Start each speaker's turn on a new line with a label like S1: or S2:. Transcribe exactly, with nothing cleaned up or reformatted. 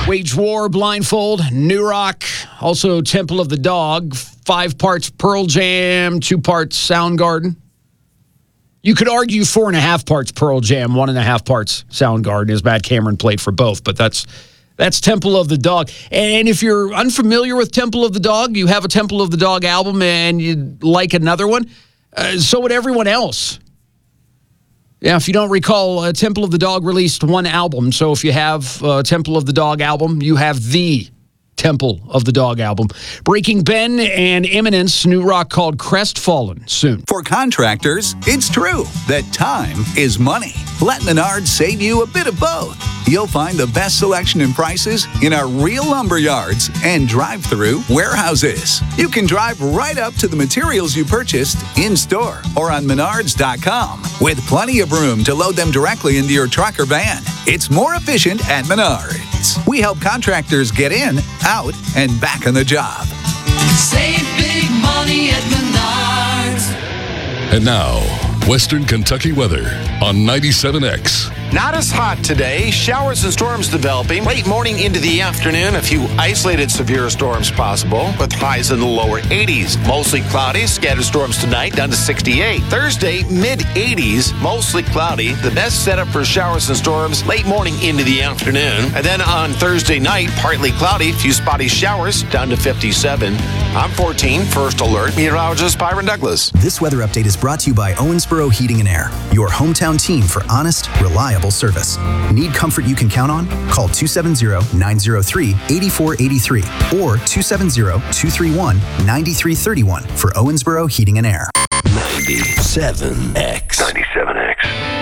S1: Wage War, Blindfold, New Rock, also Temple of the Dog, five parts Pearl Jam, two parts Soundgarden. You could argue four and a half parts Pearl Jam, one and a half parts Soundgarden, as Matt Cameron played for both, but that's that's Temple of the Dog. And if you're unfamiliar with Temple of the Dog, you have a Temple of the Dog album and you'd like another one, uh, so would everyone else. Yeah, if you don't recall, uh, Temple of the Dog released one album. So if you have uh, Temple of the Dog album, you have the Temple of the Dog album. Breaking Ben and Eminence, new rock called Crestfallen soon.
S2: For contractors, it's true that time is money. Let Menards save you a bit of both. You'll find the best selection and prices in our real lumber yards and drive-through warehouses. You can drive right up to the materials you purchased in-store or on menards dot com with plenty of room to load them directly into your truck or van. It's more efficient at Menards. We help contractors get in, out, and back on the job.
S3: Save big money at Menards.
S4: And now, Western Kentucky weather on ninety-seven X.
S5: Not as hot today. Showers and storms developing. Late morning into the afternoon, a few isolated severe storms possible with highs in the lower eighties. Mostly cloudy. Scattered storms tonight down to sixty-eight. Thursday, mid eighties. Mostly cloudy. The best setup for showers and storms late morning into the afternoon. And then on Thursday night, partly cloudy. Few spotty showers down to fifty-seven. I'm fourteen. First Alert. Meteorologist Byron Douglas.
S6: This weather update is brought to you by Owensboro Heating and Air, your hometown team for honest, reliable service. Need comfort you can count on? Call two seven zero, nine zero three, eight four eight three or two seven zero, two three one, nine three three one for Owensboro Heating and Air.
S7: ninety-seven X. ninety-seven X.